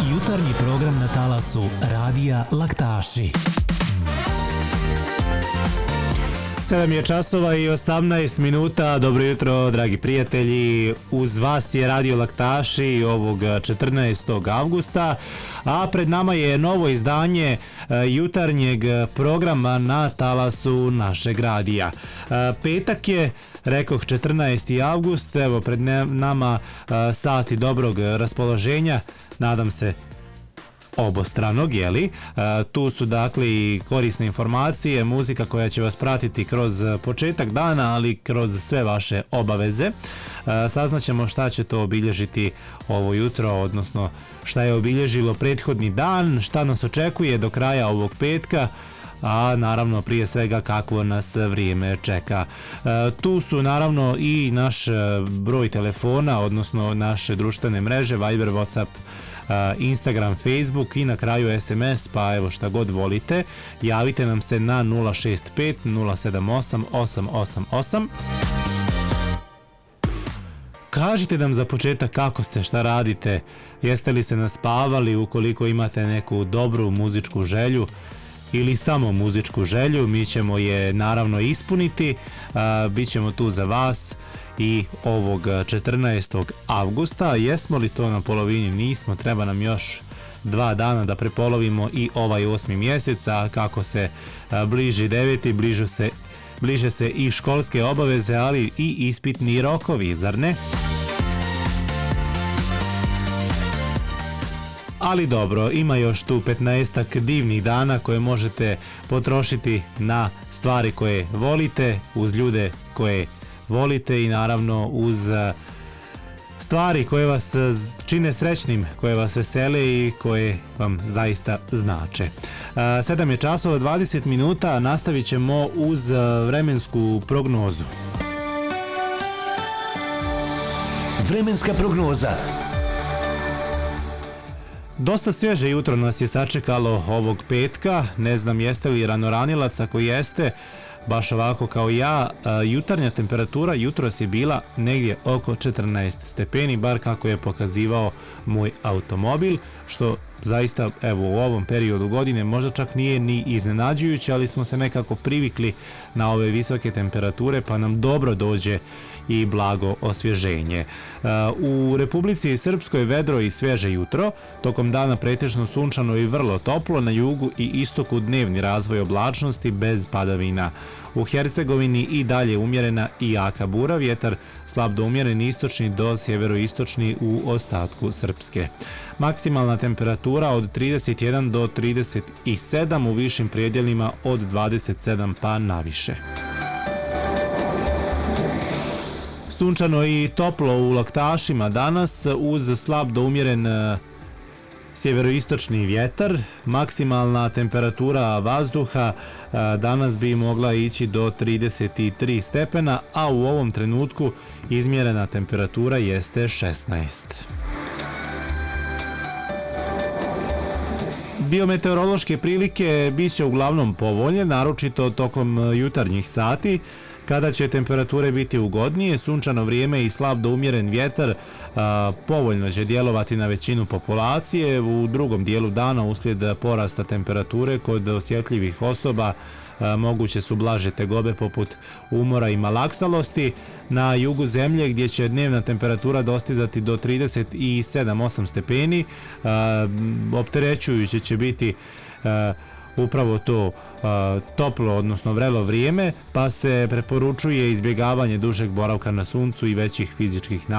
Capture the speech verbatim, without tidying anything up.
Jutarnji program na talasu Radija Laktaši. sedam je časova i osamnaest minuta. Dobro jutro, dragi prijatelji. Uz vas je Radio Laktaši ovog četrnaestog avgusta, a pred nama je novo izdanje jutarnjeg programa na talasu našeg radija. Petak je, rekoh, četrnaesti avgust, evo pred nama sati dobrog raspoloženja, nadam se obostranog, jeli? E, tu su dakle i korisne informacije, muzika koja će vas pratiti kroz početak dana, ali kroz sve vaše obaveze. E, saznaćemo šta će to obilježiti ovo jutro, odnosno šta je obilježilo prethodni dan, šta nas očekuje do kraja ovog petka, a naravno prije svega kakvo nas vrijeme čeka. E, tu su naravno i naš broj telefona, odnosno naše društvene mreže, Viber, WhatsApp, Instagram, Facebook i na kraju es em es, pa evo šta god volite, javite nam se na nula šest pet nula sedam osam osam osam osam. Kažite nam za početak kako ste, šta radite, jeste li se naspavali, ukoliko imate neku dobru muzičku želju ili samo muzičku želju, mi ćemo je naravno ispuniti, bit ćemo tu za vas i ovog četrnaestog avgusta. Jesmo li to na polovini? Nismo, treba nam još dva dana da prepolovimo i ovaj osmi mjesec, a kako se bliži deveti, bliže se, bliže se i školske obaveze, ali i ispitni rokovi, zar ne? Ali dobro, ima još tu petnaestak divnih dana koje možete potrošiti na stvari koje volite, uz ljude koje volite i naravno uz stvari koje vas čine srećnim, koje vas vesele i koje vam zaista znače. sedam je časova dvadeset minuta, nastavit ćemo uz vremensku prognozu. Vremenska prognoza. Dosta svježe jutro nas je sačekalo ovog petka, ne znam jeste li ranoranilac, ako jeste, baš ovako kao ja, jutarnja temperatura jutros je bila negdje oko četrnaest stepeni, bar kako je pokazivao moj automobil, što zaista evo u ovom periodu godine možda čak nije ni iznenađujuće, ali smo se nekako privikli na ove visoke temperature, pa nam dobro dođe i blago osvježenje. U Republici Srpskoj vedro i svježe jutro, tokom dana pretežno sunčano i vrlo toplo, na jugu i istoku dnevni razvoj oblačnosti bez padavina. U Hercegovini i dalje umjerena i jaka bura, vjetar slab do umjeren istočni do sjeveroistočni u ostatku Srpske. Maksimalna temperatura od trideset jedan do trideset sedam, u višim predjelima od dvadeset sedam pa naviše. Sunčano i toplo u Laktašima danas uz slab do umjeren sjeveroistočni vjetar. Maksimalna temperatura vazduha danas bi mogla ići do trideset tri stepena, a u ovom trenutku izmjerena temperatura jeste šesnaest. Biometeorološke prilike bit će uglavnom povoljne, naročito tokom jutarnjih sati, kada će temperature biti ugodnije, sunčano vrijeme i slab do umjeren vjetar a, povoljno će djelovati na većinu populacije. U drugom dijelu dana uslijed porasta temperature kod osjetljivih osoba a, moguće su blaže tegobe poput umora i malaksalosti. Na jugu zemlje gdje će dnevna temperatura dostizati do trideset sedam osam stepeni, a, opterećujuće će biti a, upravo to uh, toplo, odnosno vrelo vrijeme, pa se preporučuje izbjegavanje dužeg boravka na suncu i većih fizičkih